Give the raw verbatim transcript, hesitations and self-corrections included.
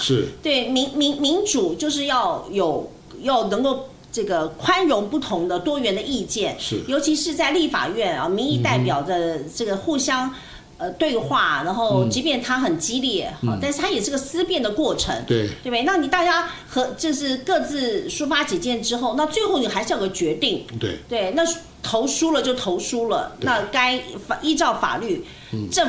是， 对民民民主就是要有要能够这个宽容不同的多元的意见， 是， 尤其是在立法院啊，民意代表的这个互相。呃，对话，然后即便它很激烈，嗯、但是它也是个思辨的过程， 对， 对不对？那你大家和就是各自抒发己见之后，那最后你还是要有个决定， 对， 对，那投输了就投输了，那该法依照法律，政府。